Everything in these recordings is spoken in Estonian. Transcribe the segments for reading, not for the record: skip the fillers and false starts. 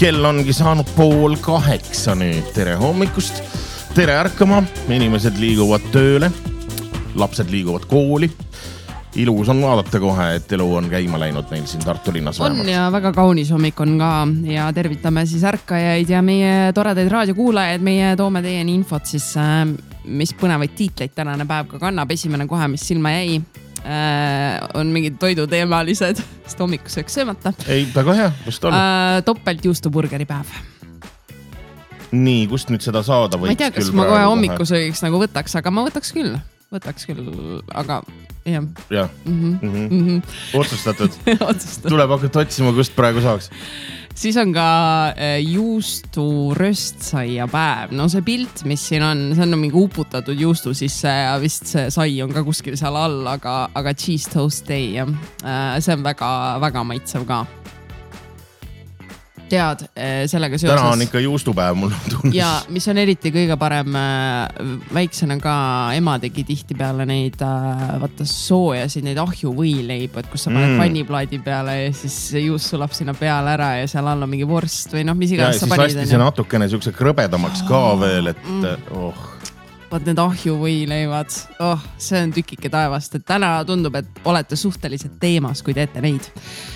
kell ongi saanud 7:30 nüüd. Tere hommikust, tere ärkama. Inimesed liiguvad tööle, lapsed liiguvad kooli. Ilus on vaadata kohe, et elu on käima läinud neil siin Tartu linnas vähemalt. On ja väga kaunis hommik on ka ja tervitame siis ärkajaid ja meie toredaid raadiokuulajaid. Meie toome teieni infot siis, mis põnevaid tiitleid tänane päev ka kannab. Esimene kohe, mis silma jäi, on mingid toiduteemalised, sest hommikuseks söömata. Ei, väga hea, kust on? Topelt juustuburgeri päev. Nii, kust nüüd seda saada võiks? Ma ei tea, kas ma kohe hommikusöögiks nagu võtaks, aga ma võtaks küll, aga jah. Jah. Otsustatud. Tuleb hakata otsima, kust praegu saaks. Siis on ka juusturöstsaia päev. No see pilt, mis siin on, see on mingi uputatud juustu sisse ja vist see sai on ka kuskil seal all, aga cheese toast day. See on väga, väga maitsev ka. Tead, sellega seoses... Täna on ikka juustupäev, mul on tunnes. Ja mis on eriti kõige parem, väiksena ka ema tegi tihti peale neid vaata soojasid, neid ahjuvõileib, kus sa paned panniplaadi peale ja siis juust sulab sinna peale ära ja seal all on mingi vorst või mis iganes sa panid. Ja siis lasti see natukene siukse krõbedamaks ka veel, et Vaat need ahjuvõileivad, see on tükike taevast, et täna tundub, et olete suhteliselt teemas, kui teete neid.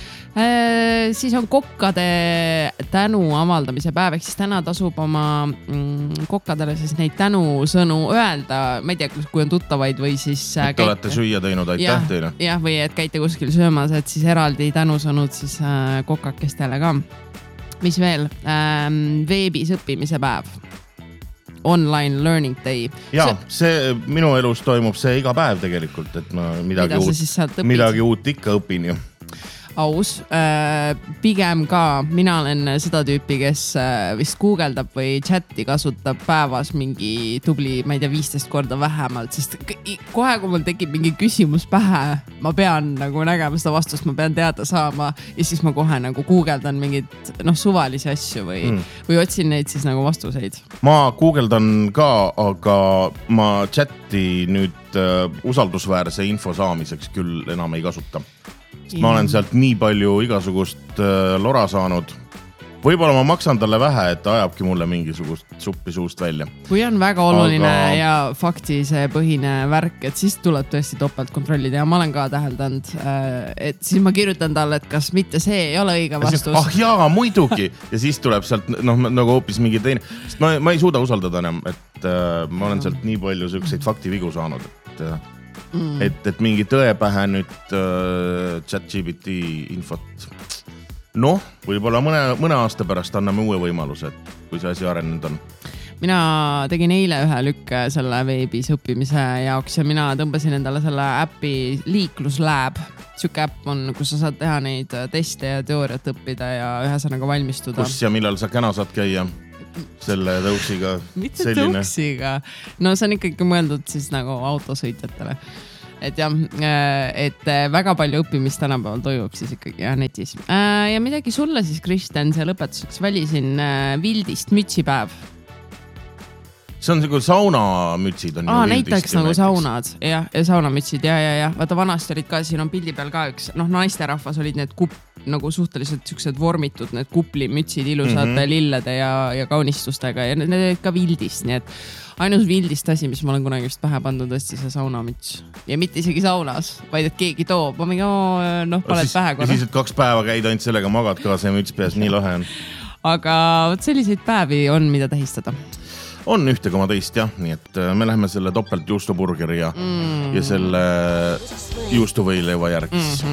Siis on kokkade tänu avaldamise päev, ehk siis täna tasub oma kokkadele siis neid tänusõnu öelda, ma ei tea, kui on tuttavaid või siis et olete süüa teinud, aitäh teile. Jah, või et käite kuskil söömas, et siis eraldi tänusõnud siis kokakestele ka. Mis veel? Veebis õppimise päev. Online learning day. Ja, see minu elus toimub see iga päev tegelikult, et ma midagi uut ikka õpin ju. Aus. Pigem ka mina olen seda tüüpi, kes vist guugeldab või chatti kasutab päevas mingi tubli, ma ei tea, 15 korda vähemalt, sest kohe, kui mul tekib mingi küsimus pähe, ma pean nagu nägema seda vastust, ma pean teada saama ja siis ma kohe nagu guugeldan mingid suvalisi asju või otsin neid siis nagu vastuseid. Ma guugeldan ka, aga ma chatti nüüd usaldusväärse info saamiseks küll enam ei kasuta. Ma olen sealt nii palju igasugust lora saanud. Võib-olla ma maksan talle vähe, et ajabki mulle mingisugust suppi suust välja. Kui on väga oluline ja faktise põhine värk, et siis tuleb tõesti topelt kontrollida ja ma olen ka täheldanud, et siis ma kirjutan talle, et kas mitte see ei ole õige vastus. Jaa, muidugi. Ja siis tuleb sealt nagu hoopis mingi teine. Sest ma ei suuda usaldada enam, et ma olen sealt nii palju selliseid faktivigu saanud, et mingi tõepähe nüüd ChatGPT infot. Võib-olla mõne aasta pärast anname uue võimaluse, kui see asi arenenud on. Mina tegin eile ühe lükke selle veebis õppimise jaoks ja mina tõmbasin endale selle äppi Liikluslab. Siuke äpp on, kus sa saad teha neid teste ja teooriat õppida ja ühesõnaga valmistuda. Kus ja millal sa käna saad käia? Selle tõuksiga. Mitte tõuksiga. No see on ikkagi mõeldud siis nagu autosõitjatele. Et jah, et väga palju õppimist tänapäeval toimub siis ikkagi netis. Ja midagi sulle siis, Kristen, see lõpetuseks välisin Vildist mütsipäev. See on nagu saunamütsid on ju Vildist. Näiteks nagu saunad ja saunamütsid ja. Vaata vanasti olid ka, siin on pildi peal ka üks, naisterahvas olid need nagu suhteliselt siuksed vormitud, need kuplimütsid ilusate lillede ja kaunistustega ja need olid ka Vildist, nii et ainus Vildist asi, mis ma olen kunagi vist pähe pandud, tõesti see saunamüts. Ja mitte isegi saunas, vaid et keegi toob. Ma mingi, paned pähe korra. Ja siis, et 2 päeva käid ainult sellega magad ka, see müts peas nii lahe on. Aga selliseid päevi on, mida tähistada. On 1,2 jah, nii et me läheme selle topelt juustuburgeri ja selle juustuvõileiva järgis.